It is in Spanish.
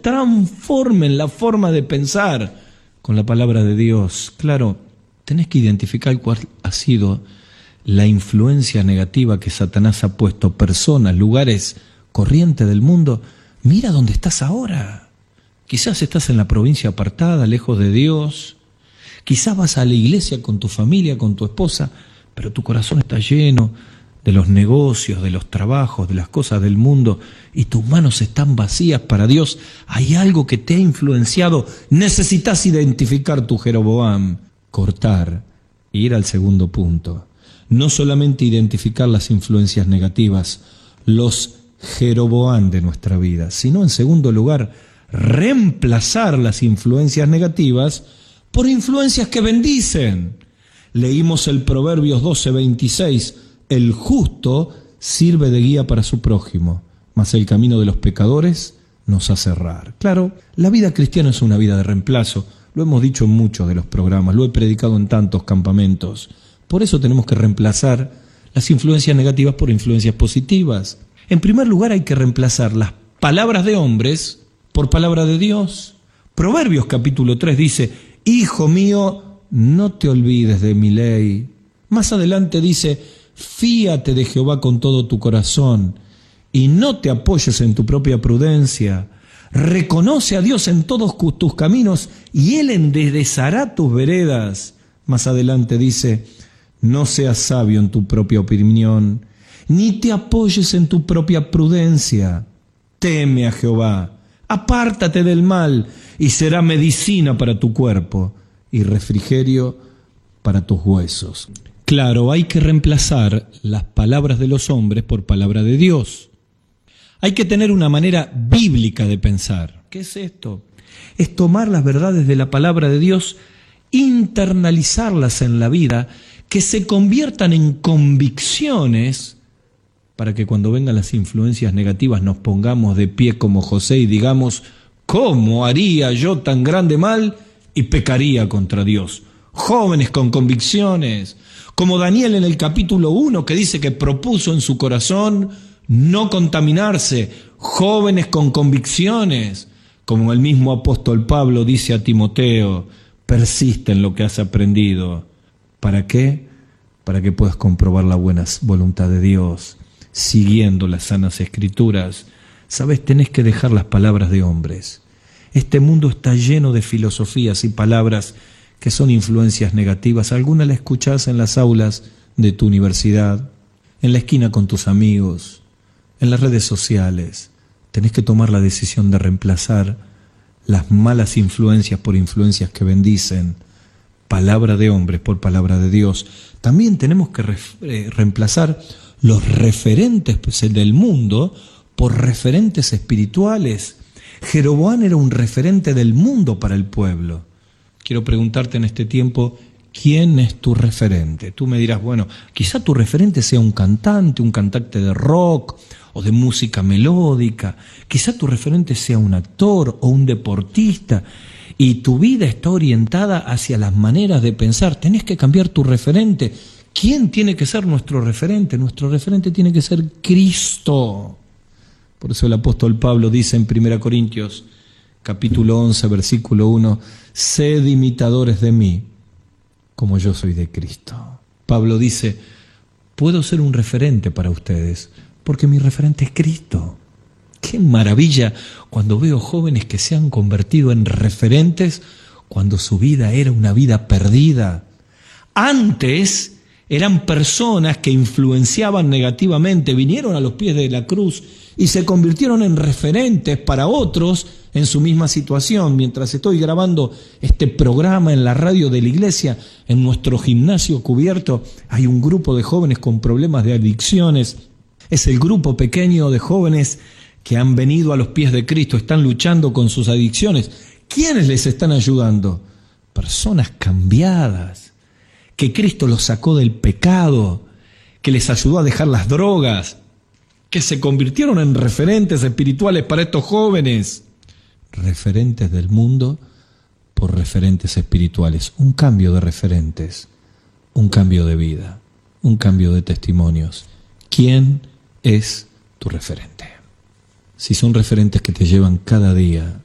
transformen la forma de pensar con la palabra de Dios. Claro, tenés que identificar cuál ha sido la influencia negativa que Satanás ha puesto, personas, lugares, corrientes del mundo. Mira dónde estás ahora. Quizás estás en la provincia apartada, lejos de Dios. Quizás vas a la iglesia con tu familia, con tu esposa, pero tu corazón está lleno de los negocios, de los trabajos, de las cosas del mundo, y tus manos están vacías para Dios. Hay algo que te ha influenciado. Necesitas identificar tu Jeroboam, cortar e ir al segundo punto. No solamente identificar las influencias negativas, los Jeroboam de nuestra vida, sino en segundo lugar, reemplazar las influencias negativas por influencias que bendicen. Leímos el Proverbios 12:26, el justo sirve de guía para su prójimo, mas el camino de los pecadores nos hace errar. Claro, la vida cristiana es una vida de reemplazo, lo hemos dicho en muchos de los programas, lo he predicado en tantos campamentos. Por eso tenemos que reemplazar las influencias negativas por influencias positivas. En primer lugar, hay que reemplazar las palabras de hombres por palabra de Dios. Proverbios capítulo 3 dice, hijo mío, no te olvides de mi ley. Más adelante dice, fíate de Jehová con todo tu corazón y no te apoyes en tu propia prudencia. Reconoce a Dios en todos tus caminos y Él enderezará tus veredas. Más adelante dice, no seas sabio en tu propia opinión, ni te apoyes en tu propia prudencia. Teme a Jehová, apártate del mal, y será medicina para tu cuerpo y refrigerio para tus huesos. Claro, hay que reemplazar las palabras de los hombres por palabra de Dios. Hay que tener una manera bíblica de pensar. ¿Qué es esto? Es tomar las verdades de la palabra de Dios, internalizarlas en la vida, que se conviertan en convicciones para que cuando vengan las influencias negativas nos pongamos de pie como José y digamos, ¿cómo haría yo tan grande mal y pecaría contra Dios? Jóvenes con convicciones, como Daniel en el capítulo 1 que dice que propuso en su corazón no contaminarse, jóvenes con convicciones, como el mismo apóstol Pablo dice a Timoteo, persiste en lo que has aprendido. ¿Para qué? Para que puedas comprobar la buena voluntad de Dios, siguiendo las sanas escrituras. ¿Sabes? Tenés que dejar las palabras de hombres. Este mundo está lleno de filosofías y palabras que son influencias negativas. Algunas las escuchás en las aulas de tu universidad, en la esquina con tus amigos, en las redes sociales. Tenés que tomar la decisión de reemplazar las malas influencias por influencias que bendicen. Palabra de hombres por palabra de Dios. También tenemos que reemplazar los referentes del mundo por referentes espirituales. Jeroboam era un referente del mundo para el pueblo. Quiero preguntarte en este tiempo, ¿quién es tu referente? Tú me dirás, bueno, quizá tu referente sea un cantante de rock o de música melódica. Quizá tu referente sea un actor o un deportista. Y tu vida está orientada hacia las maneras de pensar. Tenés que cambiar tu referente. ¿Quién tiene que ser nuestro referente? Nuestro referente tiene que ser Cristo. Por eso el apóstol Pablo dice en 1 Corintios, capítulo 11, versículo 1, sed imitadores de mí, como yo soy de Cristo. Pablo dice, puedo ser un referente para ustedes, porque mi referente es Cristo. ¡Qué maravilla cuando veo jóvenes que se han convertido en referentes cuando su vida era una vida perdida! Antes eran personas que influenciaban negativamente, vinieron a los pies de la cruz y se convirtieron en referentes para otros en su misma situación. Mientras estoy grabando este programa en la radio de la iglesia, en nuestro gimnasio cubierto, hay un grupo de jóvenes con problemas de adicciones. Es el grupo pequeño de jóvenes que han venido a los pies de Cristo, están luchando con sus adicciones. ¿Quiénes les están ayudando? Personas cambiadas, que Cristo los sacó del pecado, que les ayudó a dejar las drogas, que se convirtieron en referentes espirituales para estos jóvenes. Referentes del mundo por referentes espirituales. Un cambio de referentes, un cambio de vida, un cambio de testimonios. ¿Quién es tu referente? Si son referentes que te llevan cada día